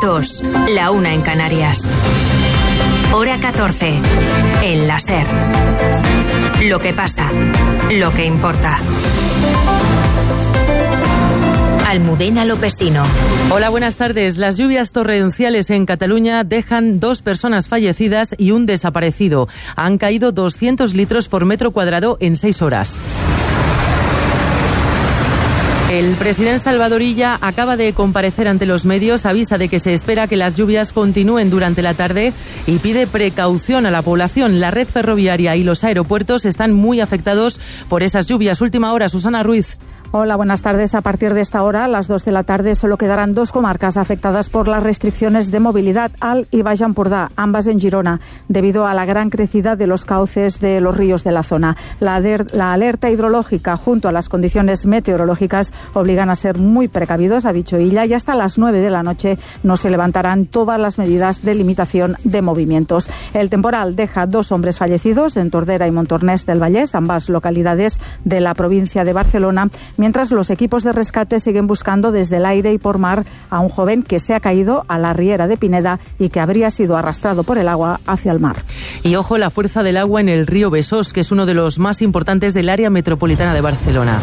2, la 1 en Canarias. Hora 14, en la SER. Lo que pasa, lo que importa. Almudena Lopestino. Hola, buenas tardes. Las lluvias torrenciales en Cataluña dejan 2 personas fallecidas y un desaparecido. Han caído 200 litros por metro cuadrado en 6 horas. El presidente Salvador Illa acaba de comparecer ante los medios, avisa de que se espera que las lluvias continúen durante la tarde y pide precaución a la población. La red ferroviaria y los aeropuertos están muy afectados por esas lluvias. Última hora, Susana Ruiz. Hola, buenas tardes. A partir de esta hora, a las 2 de la tarde, solo quedarán 2 comarcas afectadas por las restricciones de movilidad, Alt y Baix Empordà, ambas en Girona, debido a la gran crecida de los cauces de los ríos de la zona. La alerta hidrológica junto a las condiciones meteorológicas obligan a ser muy precavidos, ha dicho Illa, y hasta las 9 de la noche no se levantarán todas las medidas de limitación de movimientos. El temporal deja 2 hombres fallecidos en Tordera y Montornès del Vallès, ambas localidades de la provincia de Barcelona, mientras los equipos de rescate siguen buscando desde el aire y por mar a un joven que se ha caído a la riera de Pineda y que habría sido arrastrado por el agua hacia el mar. Y ojo la fuerza del agua en el río Besós, que es uno de los más importantes del área metropolitana de Barcelona.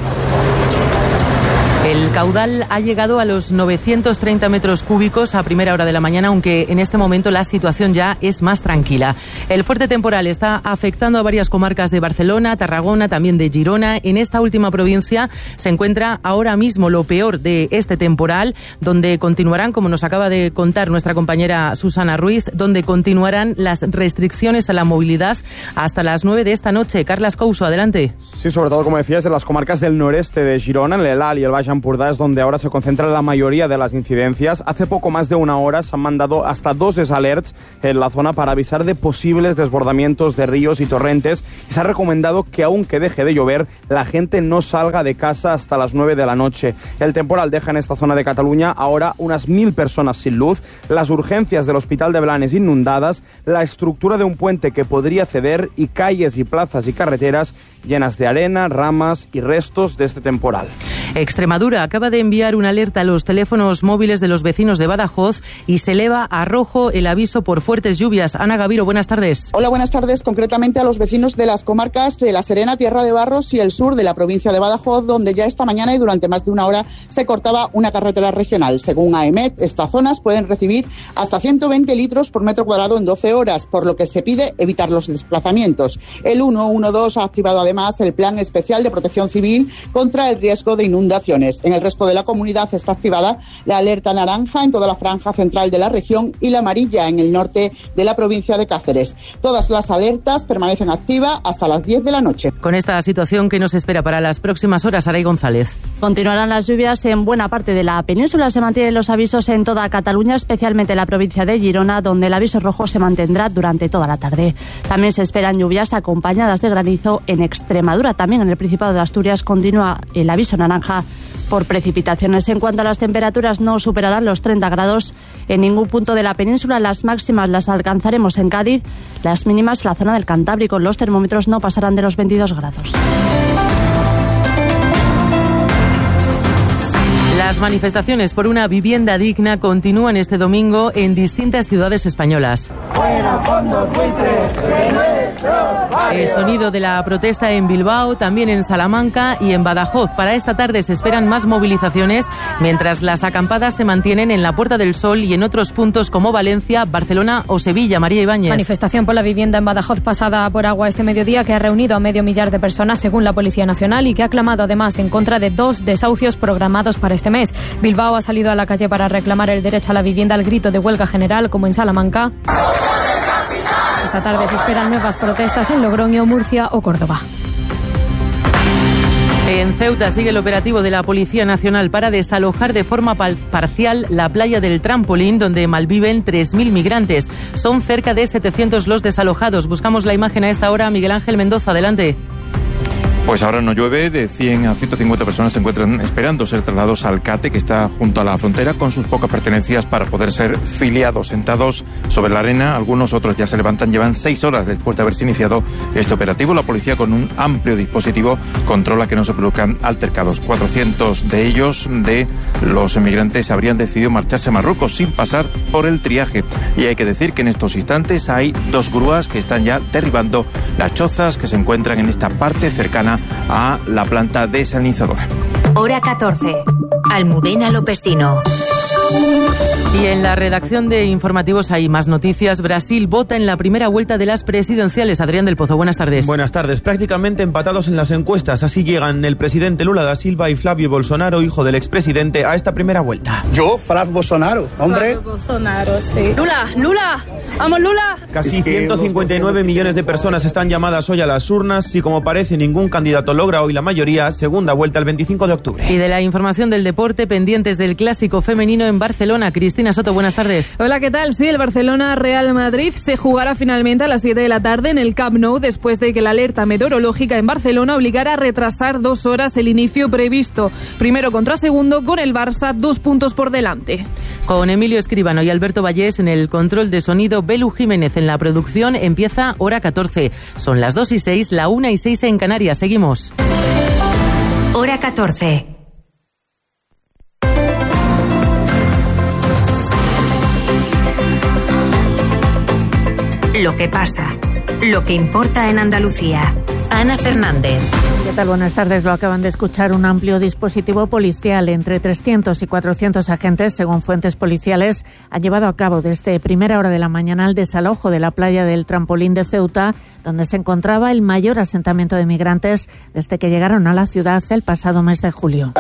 El caudal ha llegado a los 930 metros cúbicos a primera hora de la mañana, aunque en este momento la situación ya es más tranquila. El fuerte temporal está afectando a varias comarcas de Barcelona, Tarragona, también de Girona. En esta última provincia se encuentra ahora mismo lo peor de este temporal, donde continuarán, como nos acaba de contar nuestra compañera Susana Ruiz, donde continuarán las restricciones a la movilidad hasta las 9 de esta noche. Carlas Couso, adelante. Sí, sobre todo, como decías, en las comarcas del noreste de Girona, en el Alt y el Baix Empordà, es donde ahora se concentra la mayoría de las incidencias. Hace poco más de una hora se han mandado hasta 2 alerts en la zona para avisar de posibles desbordamientos de ríos y torrentes. Y se ha recomendado que, aunque deje de llover, la gente no salga de casa hasta las 9 de la noche. El temporal deja en esta zona de Cataluña ahora unas 1.000 personas sin luz, las urgencias del Hospital de Blanes inundadas, la estructura de un puente que podría ceder y calles y plazas y carreteras llenas de arena, ramas y restos de este temporal. Extremadura acaba de enviar una alerta a los teléfonos móviles de los vecinos de Badajoz y se eleva a rojo el aviso por fuertes lluvias. Ana Gaviro, buenas tardes. Hola, buenas tardes. Concretamente a los vecinos de las comarcas de La Serena, Tierra de Barros y el sur de la provincia de Badajoz, donde ya esta mañana y durante más de una hora se cortaba una carretera regional. Según AEMET, estas zonas pueden recibir hasta 120 litros por metro cuadrado en 12 horas, por lo que se pide evitar los desplazamientos. El 112 ha activado además el Plan Especial de Protección Civil contra el riesgo de inundaciones. En el resto de la comunidad está activada la alerta naranja en toda la franja central de la región y la amarilla en el norte de la provincia de Cáceres. Todas las alertas permanecen activas hasta las 10 de la noche. Con esta situación, ¿qué nos espera para las próximas horas, Aray González? Continuarán las lluvias en buena parte de la península. Se mantienen los avisos en toda Cataluña, especialmente en la provincia de Girona, donde el aviso rojo se mantendrá durante toda la tarde. También se esperan lluvias acompañadas de granizo en Extremadura. También en el Principado de Asturias continúa el aviso naranja por precipitaciones. En cuanto a las temperaturas, no superarán los 30 grados en ningún punto de la península. Las máximas las alcanzaremos en Cádiz, las mínimas en la zona del Cantábrico. Los termómetros no pasarán de los 22 grados. Las manifestaciones por una vivienda digna continúan este domingo en distintas ciudades españolas. El sonido de la protesta en Bilbao, también en Salamanca y en Badajoz. Para esta tarde se esperan más movilizaciones, mientras las acampadas se mantienen en la Puerta del Sol y en otros puntos como Valencia, Barcelona o Sevilla. María Ibáñez. Manifestación por la vivienda en Badajoz pasada por agua este mediodía, que ha reunido a 500.000 de personas según la Policía Nacional y que ha clamado además en contra de 2 desahucios programados para este mes. Bilbao ha salido a la calle para reclamar el derecho a la vivienda al grito de huelga general, como en Salamanca. Esta tarde se esperan nuevas protestas en Logroño, Murcia o Córdoba. En Ceuta sigue el operativo de la Policía Nacional para desalojar de forma parcial la playa del Trampolín, donde malviven 3.000 migrantes. Son cerca de 700 los desalojados. Buscamos la imagen a esta hora. Miguel Ángel Mendoza, adelante. Pues ahora no llueve, de 100 a 150 personas se encuentran esperando ser trasladados al CATE, que está junto a la frontera, con sus pocas pertenencias para poder ser filiados. Sentados sobre la arena, algunos otros ya se levantan, llevan 6 horas después de haberse iniciado este operativo. La policía, con un amplio dispositivo, controla que no se produzcan altercados. 400 de ellos, de los emigrantes, habrían decidido marcharse a Marruecos sin pasar por el triaje. Y hay que decir que en estos instantes hay 2 grúas que están ya derribando las chozas que se encuentran en esta parte cercana a la planta desalinizadora. Hora 14. Almudena Lopesino. Y en la redacción de informativos hay más noticias. Brasil vota en la primera vuelta de las presidenciales. Adrián del Pozo, buenas tardes. Buenas tardes. Prácticamente empatados en las encuestas. Así llegan el presidente Lula da Silva y Flavio Bolsonaro, hijo del expresidente, a esta primera vuelta. Yo, Flavio Bolsonaro, hombre. Flavio Bolsonaro, sí. Lula, vamos Lula. Casi 159 millones de personas están llamadas hoy a las urnas y, como parece, ningún candidato logra hoy la mayoría. Segunda vuelta el 25 de octubre. Y de la información del deporte, pendientes del clásico femenino en Barcelona. Cristina Soto, buenas tardes. Hola, ¿qué tal? Sí, el Barcelona-Real Madrid se jugará finalmente a las 7 de la tarde en el Camp Nou, después de que la alerta meteorológica en Barcelona obligara a retrasar 2 horas el inicio previsto. Primero contra segundo, con el Barça 2 puntos por delante. Con Emilio Escribano y Alberto Vallés en el control de sonido, Belu Jiménez en la producción. Empieza Hora 14. Son las 2:06, la 1:06 en Canarias. Seguimos. Hora 14. Lo que pasa, lo que importa en Andalucía. Ana Fernández. ¿Qué tal? Buenas tardes. Lo acaban de escuchar. Un amplio dispositivo policial, entre 300 y 400 agentes, según fuentes policiales, han llevado a cabo desde primera hora de la mañana el desalojo de la playa del Trampolín de Ceuta, donde se encontraba el mayor asentamiento de migrantes desde que llegaron a la ciudad el pasado mes de julio.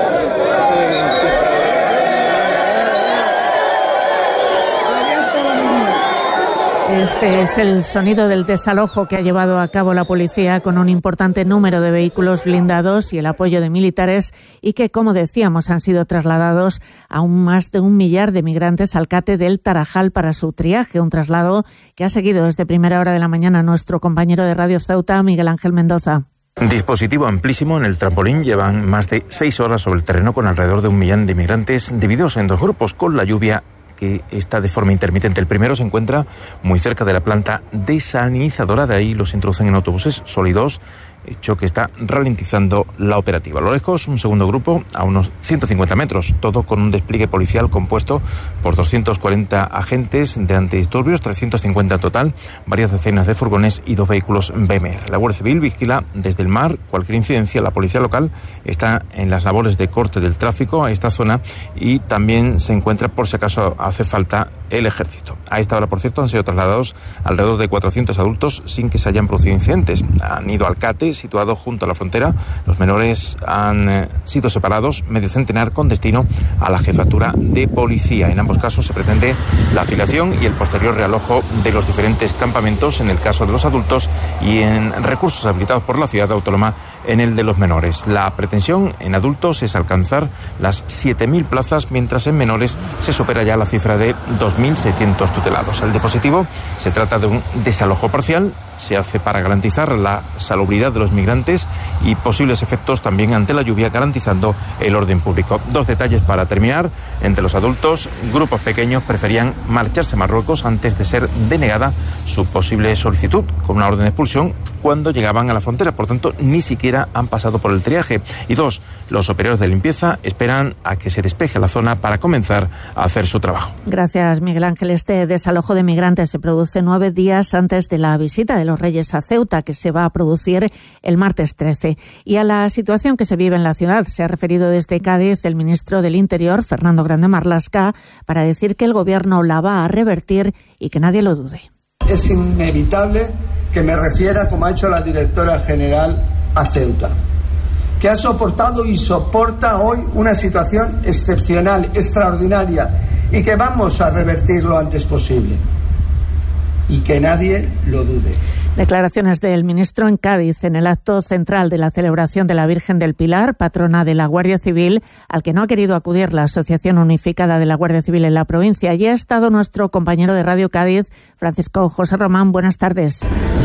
Este es el sonido del desalojo que ha llevado a cabo la policía, con un importante número de vehículos blindados y el apoyo de militares, y que, como decíamos, han sido trasladados a más de 1 millar de migrantes al CATE del Tarajal para su triaje, un traslado que ha seguido desde primera hora de la mañana nuestro compañero de Radio Ceuta, Miguel Ángel Mendoza. Dispositivo amplísimo en el Trampolín. Llevan más de 6 horas sobre el terreno, con alrededor de 1 millón de migrantes divididos en 2 grupos, con la lluvia que está de forma intermitente. El primero se encuentra muy cerca de la planta desalinizadora, de ahí los introducen en autobuses sólidos, hecho que está ralentizando la operativa. A lo lejos, un segundo grupo a unos 150 metros, todo con un despliegue policial compuesto por 240 agentes de antidisturbios, 350 en total, varias decenas de furgones y 2 vehículos BMR. La Guardia Civil vigila desde el mar cualquier incidencia. La policía local está en las labores de corte del tráfico a esta zona, y también se encuentra, por si acaso hace falta, el ejército. A esta hora, por cierto, han sido trasladados alrededor de 400 adultos sin que se hayan producido incidentes. Han ido al CATE, situado junto a la frontera. Los menores han sido separados, medio centenar, con destino a la jefatura de policía. En ambos casos se pretende la afiliación y el posterior realojo de los diferentes campamentos, en el caso de los adultos, y en recursos habilitados por la ciudad autónoma en el de los menores. La pretensión en adultos es alcanzar las 7.000 plazas, mientras en menores se supera ya la cifra de 2.600 tutelados. El dispositivo se trata de un desalojo parcial. Se hace para garantizar la salubridad de los migrantes y posibles efectos también ante la lluvia, garantizando el orden público. 2 detalles para terminar. Entre los adultos, grupos pequeños preferían marcharse a Marruecos antes de ser denegada su posible solicitud con una orden de expulsión cuando llegaban a la frontera. Por tanto, ni siquiera han pasado por el triaje. Y 2, los operarios de limpieza esperan a que se despeje la zona para comenzar a hacer su trabajo. Gracias, Miguel Ángel. Este desalojo de migrantes se produce 9 días antes de la visita de los Reyes a Ceuta, que se va a producir el martes 13. Y a la situación que se vive en la ciudad se ha referido desde Cádiz el ministro del Interior, Fernando Grande Marlaska, para decir que el Gobierno la va a revertir y que nadie lo dude. Es inevitable que me refiera, como ha hecho la directora general, a Ceuta, que ha soportado y soporta hoy una situación excepcional, extraordinaria, y que vamos a revertir lo antes posible. Y que nadie lo dude. Declaraciones del ministro en Cádiz, en el acto central de la celebración de la Virgen del Pilar, patrona de la Guardia Civil, al que no ha querido acudir la Asociación Unificada de la Guardia Civil en la provincia. Allí ha estado nuestro compañero de Radio Cádiz, Francisco José Román. Buenas tardes.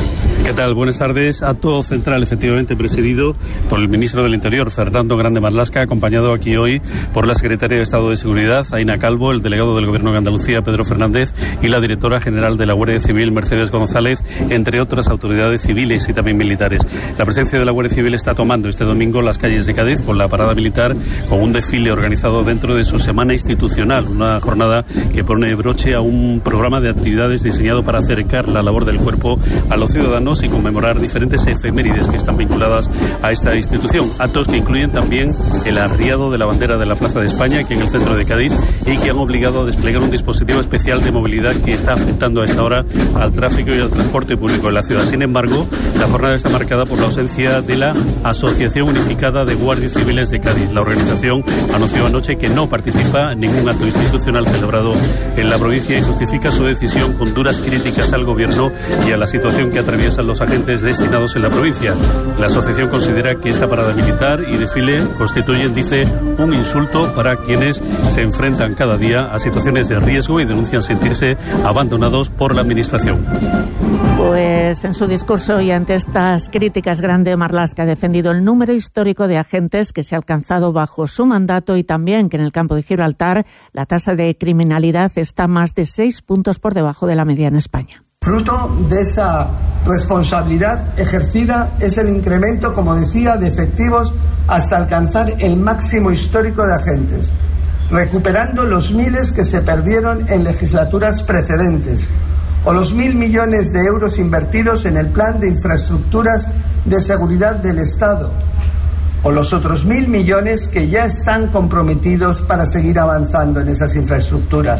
¿Qué tal? Buenas tardes. Acto central, efectivamente, presidido por el ministro del Interior, Fernando Grande Marlaska, acompañado aquí hoy por la secretaria de Estado de Seguridad, Aina Calvo, el delegado del Gobierno de Andalucía, Pedro Fernández, y la directora general de la Guardia Civil, Mercedes González, entre otras autoridades civiles y también militares. La presencia de la Guardia Civil está tomando este domingo las calles de Cádiz con la parada militar, con un desfile organizado dentro de su semana institucional, una jornada que pone broche a un programa de actividades diseñado para acercar la labor del cuerpo a los ciudadanos y conmemorar diferentes efemérides que están vinculadas a esta institución. Actos que incluyen también el arriado de la bandera de la Plaza de España, aquí en el centro de Cádiz, y que han obligado a desplegar un dispositivo especial de movilidad que está afectando a esta hora al tráfico y al transporte público en la ciudad. Sin embargo, la jornada está marcada por la ausencia de la Asociación Unificada de Guardias Civiles de Cádiz. La organización anunció anoche que no participa en ningún acto institucional celebrado en la provincia y justifica su decisión con duras críticas al Gobierno y a la situación que atraviesan los agentes destinados en la provincia. La asociación considera que esta parada militar y desfile constituyen, dice, un insulto para quienes se enfrentan cada día a situaciones de riesgo y denuncian sentirse abandonados por la Administración. Pues en su discurso y ante estas críticas, Grande Marlaska ha defendido el número histórico de agentes que se ha alcanzado bajo su mandato y también que en el campo de Gibraltar la tasa de criminalidad está más de 6 puntos por debajo de la media en España. Fruto de esa responsabilidad ejercida es el incremento, como decía, de efectivos hasta alcanzar el máximo histórico de agentes, recuperando los miles que se perdieron en legislaturas precedentes, o los 1.000 millones de euros invertidos en el Plan de Infraestructuras de Seguridad del Estado, o los otros 1.000 millones que ya están comprometidos para seguir avanzando en esas infraestructuras.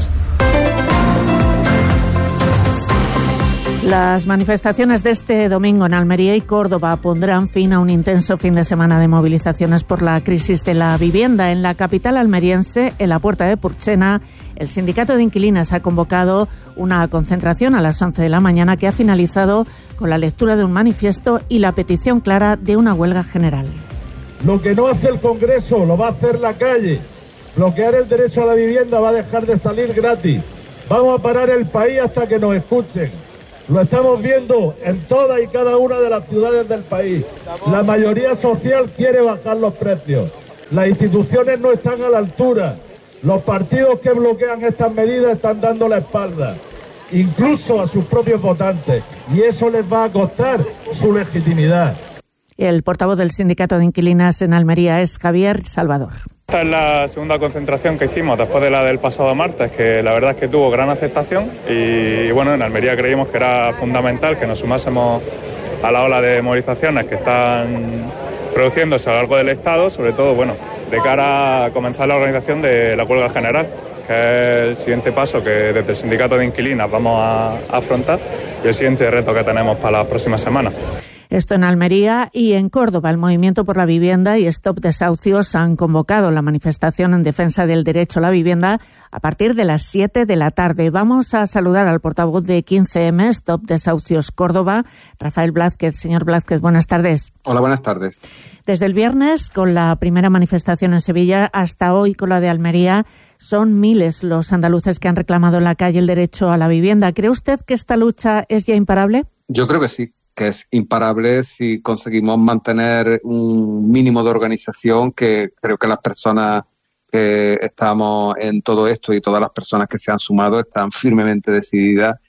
Las manifestaciones de este domingo en Almería y Córdoba pondrán fin a un intenso fin de semana de movilizaciones por la crisis de la vivienda. En la capital almeriense, en la Puerta de Purchena, el sindicato de inquilinas ha convocado una concentración a las 11 de la mañana que ha finalizado con la lectura de un manifiesto y la petición clara de una huelga general. Lo que no hace el Congreso lo va a hacer la calle. Bloquear el derecho a la vivienda va a dejar de salir gratis. Vamos a parar el país hasta que nos escuchen. Lo estamos viendo en todas y cada una de las ciudades del país. La mayoría social quiere bajar los precios. Las instituciones no están a la altura. Los partidos que bloquean estas medidas están dando la espalda, incluso a sus propios votantes, y eso les va a costar su legitimidad. El portavoz del sindicato de inquilinas en Almería es Javier Salvador. Esta es la segunda concentración que hicimos después de la del pasado martes, que la verdad es que tuvo gran aceptación y bueno, en Almería creímos que era fundamental que nos sumásemos a la ola de movilizaciones que están produciéndose a lo largo del Estado, sobre todo bueno, de cara a comenzar la organización de la huelga general, que es el siguiente paso que desde el sindicato de inquilinas vamos a afrontar y el siguiente reto que tenemos para las próximas semanas. Esto en Almería y en Córdoba. El Movimiento por la Vivienda y Stop Desahucios han convocado la manifestación en defensa del derecho a la vivienda a partir de las 7 de la tarde. Vamos a saludar al portavoz de 15M, Stop Desahucios Córdoba, Rafael Blázquez. Señor Blázquez, buenas tardes. Hola, buenas tardes. Desde el viernes, con la primera manifestación en Sevilla, hasta hoy con la de Almería, son miles los andaluces que han reclamado en la calle el derecho a la vivienda. ¿Cree usted que esta lucha es ya imparable? Yo creo que sí, que es imparable si conseguimos mantener un mínimo de organización, que creo que las personas que estamos en todo esto y todas las personas que se han sumado están firmemente decididas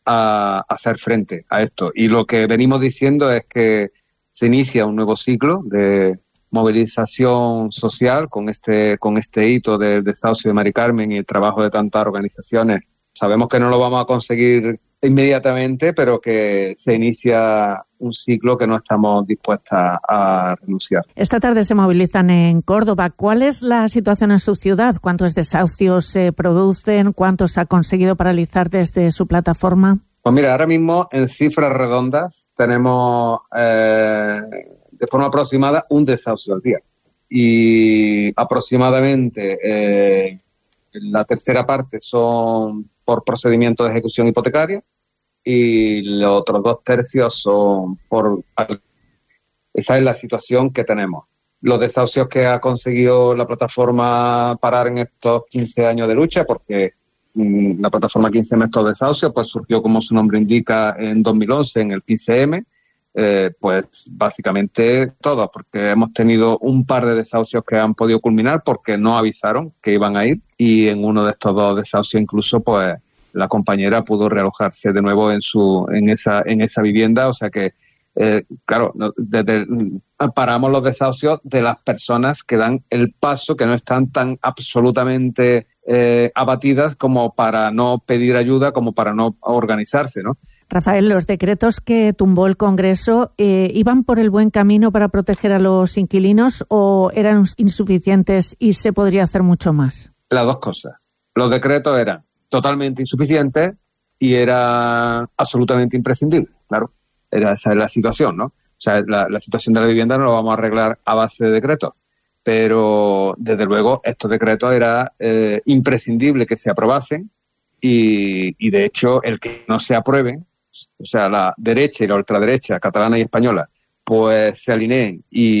a hacer frente a esto. Y lo que venimos diciendo es que se inicia un nuevo ciclo de movilización social con este hito del desahucio de Mari Carmen y el trabajo de tantas organizaciones. Sabemos que no lo vamos a conseguir inmediatamente, pero que se inicia un ciclo que no estamos dispuestas a renunciar. Esta tarde se movilizan en Córdoba. ¿Cuál es la situación en su ciudad? ¿Cuántos desahucios se producen? ¿Cuántos ha conseguido paralizar desde su plataforma? Pues mira, ahora mismo en cifras redondas tenemos de forma aproximada un desahucio al día. Y aproximadamente la tercera parte son por procedimiento de ejecución hipotecaria y los otros 2/3 son por... Esa es la situación que tenemos. Los desahucios que ha conseguido la plataforma parar en estos 15 años de lucha, porque la plataforma 15M Estos Desahucios pues surgió, como su nombre indica, en 2011 en el 15M, Pues básicamente todos, porque hemos tenido un par de desahucios que han podido culminar porque no avisaron que iban a ir, y en uno de estos 2 desahucios incluso pues la compañera pudo realojarse de nuevo en esa vivienda. O sea que claro, paramos los desahucios de las personas que dan el paso, que no están tan absolutamente abatidas como para no pedir ayuda, como para no organizarse, ¿no? Rafael, ¿los decretos que tumbó el Congreso iban por el buen camino para proteger a los inquilinos o eran insuficientes y se podría hacer mucho más? Las dos cosas. Los decretos eran totalmente insuficientes y era absolutamente imprescindible, claro. Esa es la situación, ¿no? O sea, la situación de la vivienda no lo vamos a arreglar a base de decretos, pero desde luego estos decretos era imprescindible que se aprobasen y de hecho el que no se aprueben, o sea, la derecha y la ultraderecha catalana y española, pues se alineen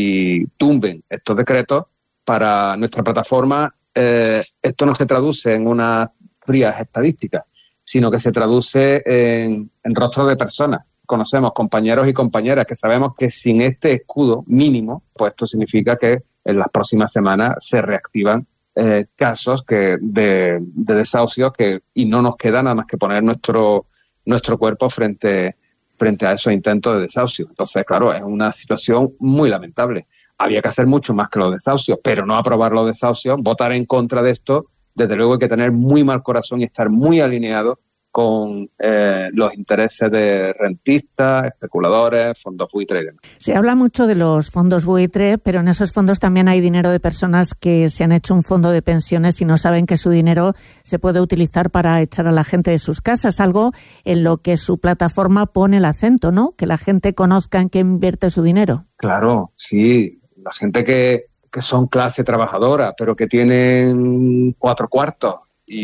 y tumben estos decretos para nuestra plataforma. Esto no se traduce en unas frías estadísticas, sino que se traduce en rostros de personas. Conocemos compañeros y compañeras que sabemos que sin este escudo mínimo, pues esto significa que en las próximas semanas se reactivan casos de desahucios y no nos queda nada más que poner nuestro cuerpo frente a esos intentos de desahucio. Entonces, claro, es una situación muy lamentable. Había que hacer mucho más que los desahucios, pero no aprobar los desahucios, votar en contra de esto, desde luego hay que tener muy mal corazón y estar muy alineado con los intereses de rentistas, especuladores, fondos buitre y demás. Se habla mucho de los fondos buitre, pero en esos fondos también hay dinero de personas que se han hecho un fondo de pensiones y no saben que su dinero se puede utilizar para echar a la gente de sus casas, algo en lo que su plataforma pone el acento, ¿no? Que la gente conozca en qué invierte su dinero. Claro, sí. La gente que son clase trabajadora, pero que tienen 4 cuartos,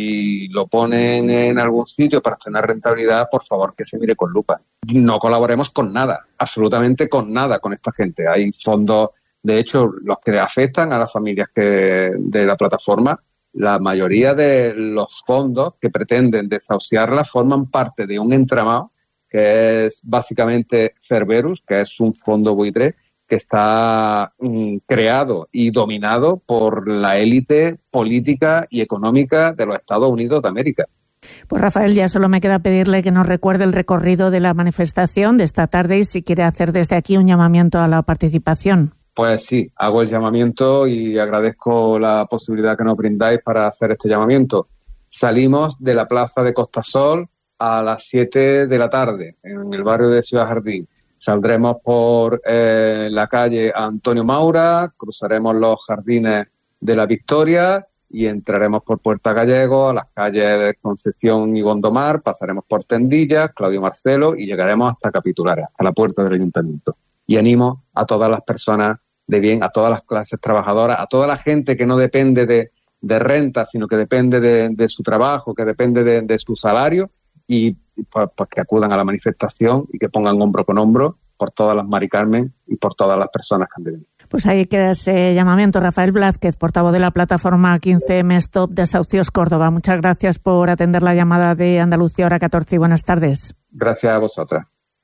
y lo ponen en algún sitio para obtener rentabilidad, por favor que se mire con lupa. No colaboremos con nada, absolutamente con nada con esta gente. Hay fondos, de hecho, los que afectan a las familias de la plataforma, la mayoría de los fondos que pretenden desahuciarlas forman parte de un entramado que es básicamente Cerberus, que es un fondo buitre que está creado y dominado por la élite política y económica de los Estados Unidos de América. Pues Rafael, ya solo me queda pedirle que nos recuerde el recorrido de la manifestación de esta tarde y si quiere hacer desde aquí un llamamiento a la participación. Pues sí, hago el llamamiento y agradezco la posibilidad que nos brindáis para hacer este llamamiento. Salimos de la plaza de Costa Sol a las 7 de la tarde en el barrio de Ciudad Jardín. Saldremos por la calle Antonio Maura, cruzaremos los jardines de la Victoria y entraremos por Puerta Gallego, a las calles de Concepción y Gondomar, pasaremos por Tendillas, Claudio Marcelo y llegaremos hasta Capitular, hasta la puerta del Ayuntamiento. Y animo a todas las personas de bien, a todas las clases trabajadoras, a toda la gente que no depende de renta, sino que depende de su trabajo, que depende de su salario, y pues que acudan a la manifestación y que pongan hombro con hombro por todas las Mari Carmen y por todas las personas que han de venir. Pues ahí queda ese llamamiento. Rafael Blázquez, portavoz de la plataforma 15M Stop Desahucios Córdoba. Muchas gracias por atender la llamada de Andalucía Hora 14 y buenas tardes. Gracias a vosotras.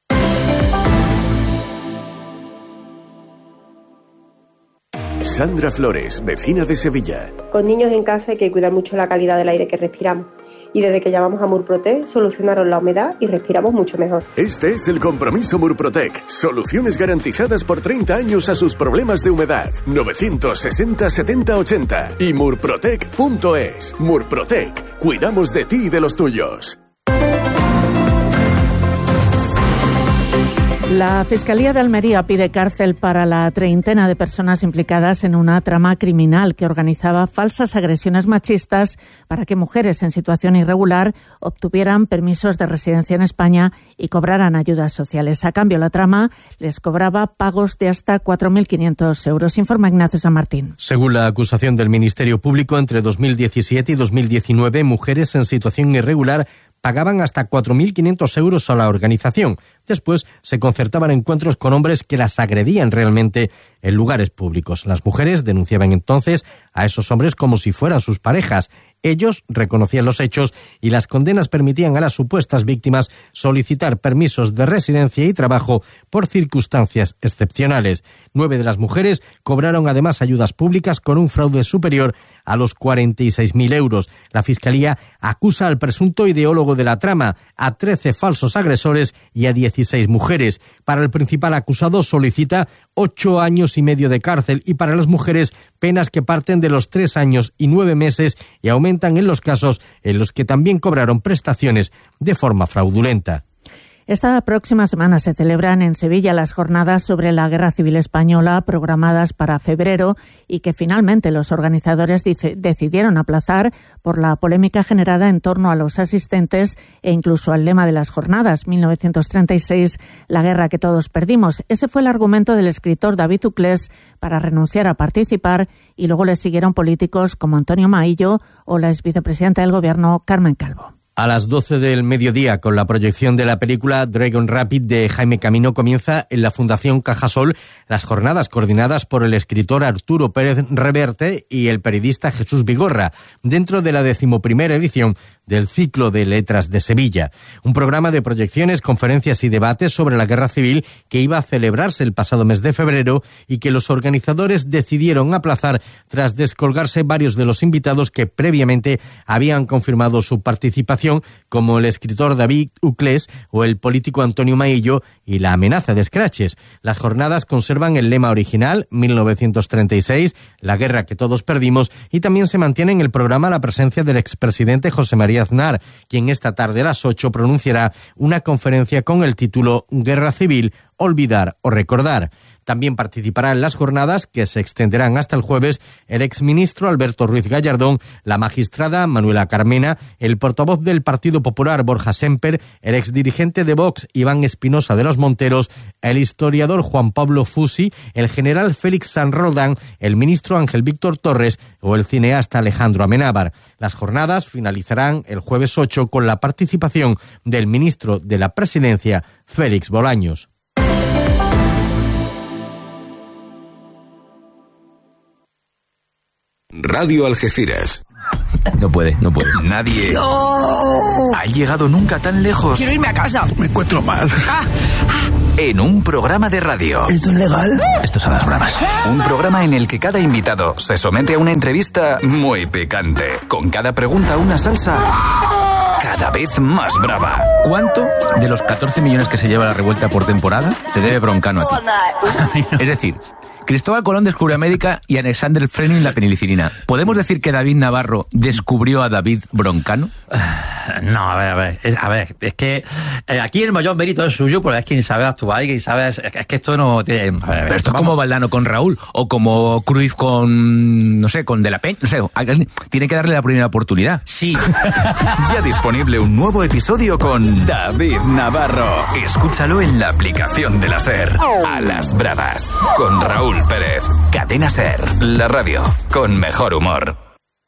Sandra Flores, vecina de Sevilla. Con niños en casa hay que cuidar mucho la calidad del aire que respiramos. Y desde que llamamos a Murprotec solucionaron la humedad y respiramos mucho mejor. Este es el compromiso Murprotec. Soluciones garantizadas por 30 años a sus problemas de humedad. 960 70 80 y murprotec.es. Murprotec. Cuidamos de ti y de los tuyos. La Fiscalía de Almería pide cárcel para la treintena de personas implicadas en una trama criminal que organizaba falsas agresiones machistas para que mujeres en situación irregular obtuvieran permisos de residencia en España y cobraran ayudas sociales. A cambio, la trama les cobraba pagos de hasta 4.500 euros, informa Ignacio San Martín. Según la acusación del Ministerio Público, entre 2017 y 2019, mujeres en situación irregular pagaban hasta 4.500 euros a la organización. Después se concertaban encuentros con hombres que las agredían realmente en lugares públicos. Las mujeres denunciaban entonces a esos hombres como si fueran sus parejas. Ellos reconocían los hechos y las condenas permitían a las supuestas víctimas solicitar permisos de residencia y trabajo por circunstancias excepcionales. 9 de las mujeres cobraron además ayudas públicas con un fraude superior a los 46.000 euros. La Fiscalía acusa al presunto ideólogo de la trama, a 13 falsos agresores y a 16 mujeres. Para el principal acusado solicita 8 años y medio de cárcel y para las mujeres penas que parten de los 3 años y 9 meses y aumentan en los casos en los que también cobraron prestaciones de forma fraudulenta. Esta próxima semana se celebran en Sevilla las jornadas sobre la Guerra Civil Española programadas para febrero y que finalmente los organizadores decidieron aplazar por la polémica generada en torno a los asistentes e incluso al lema de las jornadas, 1936, la guerra que todos perdimos. Ese fue el argumento del escritor David Uclés para renunciar a participar y luego le siguieron políticos como Antonio Maillo o la exvicepresidenta del Gobierno, Carmen Calvo. A las 12 del mediodía, con la proyección de la película Dragon Rapid de Jaime Camino, comienza en la Fundación Cajasol las jornadas coordinadas por el escritor Arturo Pérez Reverte y el periodista Jesús Vigorra, dentro de la 11ª edición del ciclo de Letras de Sevilla. Un programa de proyecciones, conferencias y debates sobre la guerra civil que iba a celebrarse el pasado mes de febrero y que los organizadores decidieron aplazar tras descolgarse varios de los invitados que previamente habían confirmado su participación, como el escritor David Uclés o el político Antonio Maillo, y la amenaza de escraches. Las jornadas conservan el lema original, 1936, la guerra que todos perdimos, y también se mantiene en el programa la presencia del expresidente José María Aznar, quien esta tarde a las 8 pronunciará una conferencia con el título Guerra Civil, olvidar o recordar. También participará en las jornadas, que se extenderán hasta el jueves, el exministro Alberto Ruiz Gallardón, la magistrada Manuela Carmena, el portavoz del Partido Popular Borja Semper, el exdirigente de Vox Iván Espinosa de los Monteros, el historiador Juan Pablo Fusi, el general Félix San Roldán, el ministro Ángel Víctor Torres o el cineasta Alejandro Amenábar. Las jornadas finalizarán el jueves 8 con la participación del ministro de la Presidencia, Félix Bolaños. Radio Algeciras. No puede. Nadie ha llegado nunca tan lejos. Quiero irme a casa. Me encuentro mal. En un programa de radio. ¿Esto es legal? Esto son las bravas. Un programa en el que cada invitado se somete a una entrevista muy picante. Con cada pregunta una salsa cada vez más brava. ¿Cuánto de los 14 millones que se lleva la revuelta por temporada se debe Broncano a ti? Es decir, Cristóbal Colón descubrió América y Alexander Fleming la penicilina. ¿Podemos decir que David Navarro descubrió a David Broncano? No, a ver, es que aquí el mayor mérito es suyo, porque es quien sabe actuar y quien sabe, es que esto no tiene... Pero esto es como Valdano con Raúl, o como Cruyff con, no sé, con De la Peña, no sé, tiene que darle la primera oportunidad. Sí. Ya disponible un nuevo episodio con David Navarro. Escúchalo en la aplicación de la SER. A las bravas, con Raúl Pérez. Cadena SER, la radio con mejor humor.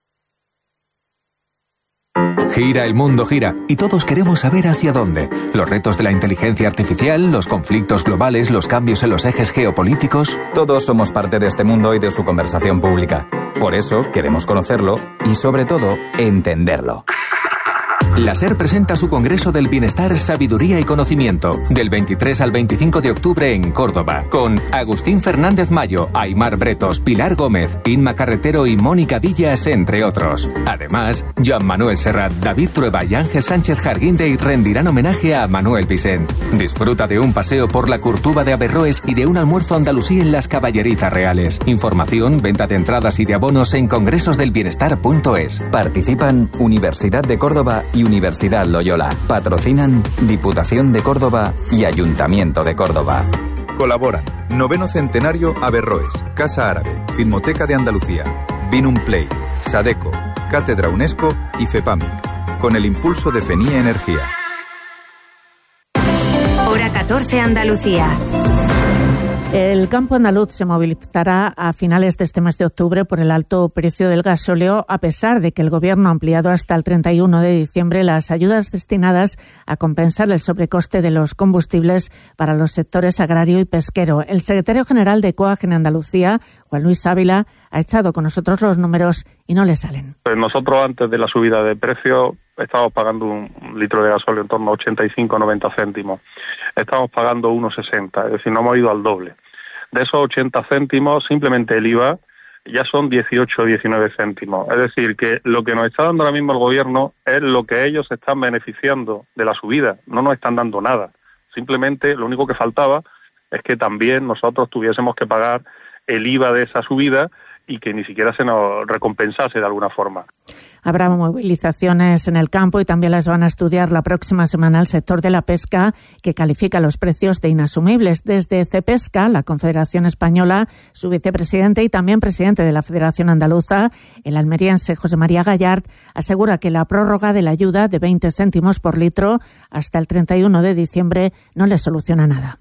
Gira el mundo, gira, y todos queremos saber hacia dónde. Los retos de la inteligencia artificial, los conflictos globales, los cambios en los ejes geopolíticos. Todos somos parte de este mundo y de su conversación pública. Por eso queremos conocerlo y, sobre todo, entenderlo. La SER presenta su Congreso del Bienestar, Sabiduría y Conocimiento, del 23 al 25 de octubre en Córdoba, con Agustín Fernández Mayo, Aymar Bretos, Pilar Gómez, Inma Carretero y Mónica Villas, entre otros. Además, Joan Manuel Serrat, David Trueba y Ángel Sánchez Jarguinde rendirán homenaje a Manuel Vicent. Disfruta de un paseo por la Curtuba de Averroes y de un almuerzo andalusí en las Caballerizas Reales. Información, venta de entradas y de abonos en congresosdelbienestar.es. Participan Universidad de Córdoba y Universidad Loyola. Patrocinan Diputación de Córdoba y Ayuntamiento de Córdoba. Colaboran Noveno Centenario Averroes, Casa Árabe, Filmoteca de Andalucía, Vinum Play, Sadeco, Cátedra UNESCO y FEPAMIC, con el impulso de FENIE Energía. Hora 14 Andalucía. El campo andaluz se movilizará a finales de este mes de octubre por el alto precio del gasóleo, a pesar de que el Gobierno ha ampliado hasta el 31 de diciembre las ayudas destinadas a compensar el sobrecoste de los combustibles para los sectores agrario y pesquero. El secretario general de COAG en Andalucía, Juan Luis Ávila, ha echado con nosotros los números y no le salen. Pues nosotros, antes de la subida de precio, estábamos pagando un litro de gasóleo en torno a 85-90 céntimos. Estamos pagando 1,60, es decir, no hemos ido al doble. De esos 80 céntimos, simplemente el IVA ya son 18 o 19 céntimos. Es decir, que lo que nos está dando ahora mismo el Gobierno es lo que ellos están beneficiando de la subida. No nos están dando nada. Simplemente lo único que faltaba es que también nosotros tuviésemos que pagar el IVA de esa subida y que ni siquiera se nos recompensase de alguna forma. Habrá movilizaciones en el campo y también las van a estudiar la próxima semana el sector de la pesca, que califica los precios de inasumibles. Desde Cepesca, la Confederación Española, su vicepresidente y también presidente de la Federación Andaluza, el almeriense José María Gallard, asegura que la prórroga de la ayuda de 20 céntimos por litro hasta el 31 de diciembre no le soluciona nada.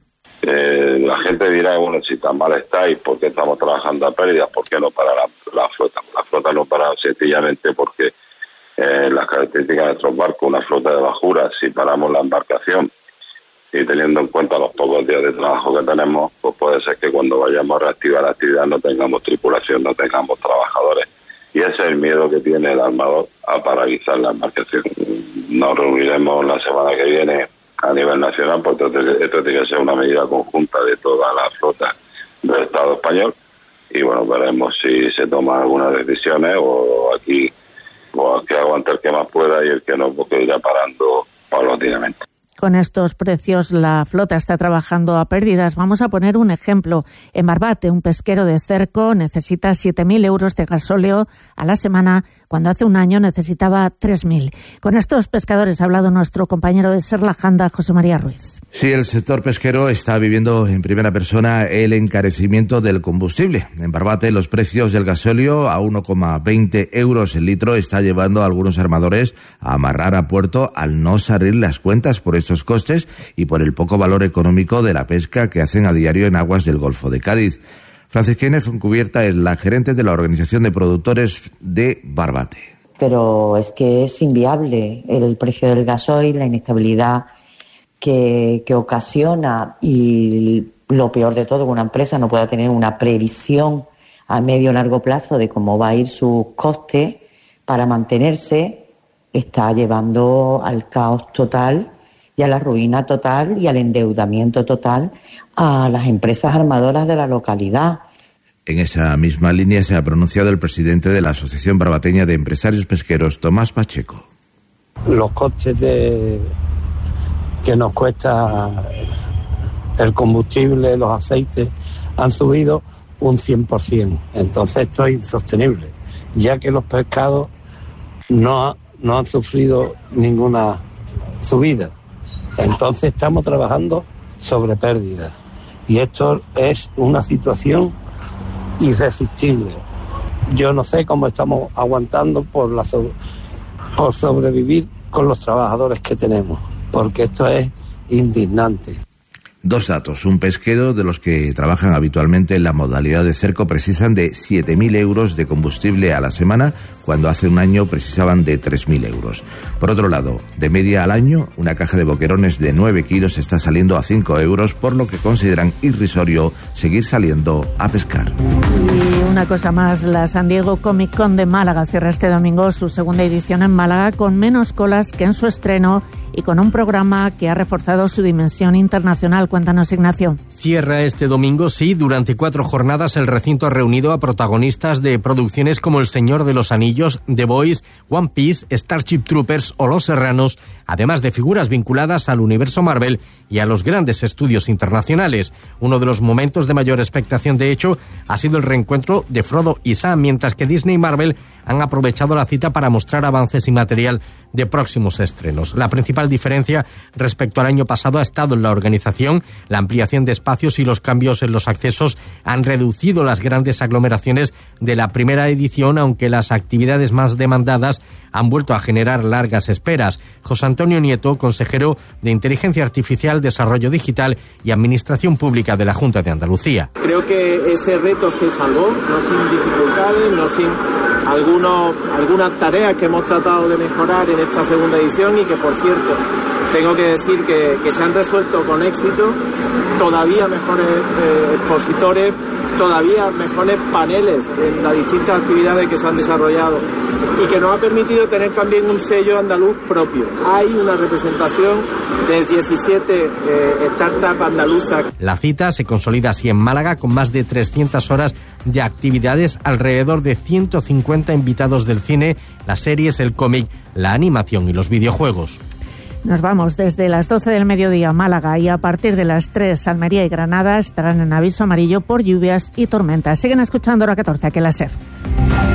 La gente dirá, bueno, si tan mal estáis, ¿por qué estamos trabajando a pérdidas? ¿Por qué no para la flota? La flota no para sencillamente porque las características de nuestros barcos, una flota de bajuras, si paramos la embarcación y teniendo en cuenta los pocos días de trabajo que tenemos, pues puede ser que cuando vayamos a reactivar la actividad no tengamos tripulación, no tengamos trabajadores. Y ese es el miedo que tiene el armador a paralizar la embarcación. Nos reuniremos la semana que viene a nivel nacional, porque esto tiene que ser una medida conjunta de toda la flota del Estado español y bueno, veremos si se toman algunas decisiones o aquí que aguante el que más pueda y el que no, porque irá parando paulatinamente. Con estos precios la flota está trabajando a pérdidas. Vamos a poner un ejemplo. En Barbate, un pesquero de cerco necesita 7.000 euros de gasóleo a la semana, cuando hace un año necesitaba 3.000. Con estos pescadores ha hablado nuestro compañero de Ser la Janda, José María Ruiz. Sí, el sector pesquero está viviendo en primera persona el encarecimiento del combustible. En Barbate, los precios del gasóleo a 1,20 euros el litro está llevando a algunos armadores a amarrar a puerto al no salir las cuentas por estos costes y por el poco valor económico de la pesca que hacen a diario en aguas del Golfo de Cádiz. Francisquina Foncubierta es la gerente de la Organización de Productores de Barbate. Pero es que es inviable el precio del gasoil, la inestabilidad que ocasiona y lo peor de todo, que una empresa no pueda tener una previsión a medio o largo plazo de cómo va a ir sus costes para mantenerse, está llevando al caos total y a la ruina total y al endeudamiento total a las empresas armadoras de la localidad. En esa misma línea se ha pronunciado el presidente de la Asociación Barbateña de Empresarios Pesqueros, Tomás Pacheco. Los costes que nos cuesta el combustible, los aceites, han subido un 100%. Entonces esto es insostenible, ya que los pescados no han sufrido ninguna subida. Entonces estamos trabajando sobre pérdidas. Y esto es una situación irresistible. Yo no sé cómo estamos aguantando por sobrevivir con los trabajadores que tenemos, porque esto es indignante. Dos datos. Un pesquero de los que trabajan habitualmente en la modalidad de cerco precisan de 7.000 euros de combustible a la semana, cuando hace un año precisaban de 3.000 euros. Por otro lado, de media al año, una caja de boquerones de 9 kilos está saliendo a 5 euros, por lo que consideran irrisorio seguir saliendo a pescar. Y una cosa más, la San Diego Comic Con de Málaga cierra este domingo su segunda edición en Málaga con menos colas que en su estreno y con un programa que ha reforzado su dimensión internacional. Cuéntanos, Ignacio. Cierra este domingo, sí, durante 4 jornadas el recinto ha reunido a protagonistas de producciones como El Señor de los Anillos, The Boys, One Piece, Starship Troopers o Los Serranos, además de figuras vinculadas al universo Marvel y a los grandes estudios internacionales. Uno de los momentos de mayor expectación, de hecho, ha sido el reencuentro de Frodo y Sam, mientras que Disney y Marvel han aprovechado la cita para mostrar avances y material de próximos estrenos. La principal diferencia respecto al año pasado ha estado en la organización. La ampliación de espacios y los cambios en los accesos han reducido las grandes aglomeraciones de la primera edición, aunque las actividades más demandadas han vuelto a generar largas esperas. José Antonio Nieto, consejero de Inteligencia Artificial, Desarrollo Digital y Administración Pública de la Junta de Andalucía. Creo que ese reto se salvó, no sin dificultades, no sin algunas tareas que hemos tratado de mejorar en esta segunda edición y que, por cierto, tengo que decir que se han resuelto con éxito. Todavía mejores expositores, todavía mejores paneles en las distintas actividades que se han desarrollado y que nos ha permitido tener también un sello andaluz propio. Hay una representación de 17 startups andaluzas. La cita se consolida así en Málaga con más de 300 horas de actividades, alrededor de 150 invitados del cine, las series, el cómic, la animación y los videojuegos. Nos vamos desde las 12 del mediodía a Málaga y a partir de las 3 Almería y Granada estarán en aviso amarillo por lluvias y tormentas. Siguen escuchando Hora 14 aquí en la SER.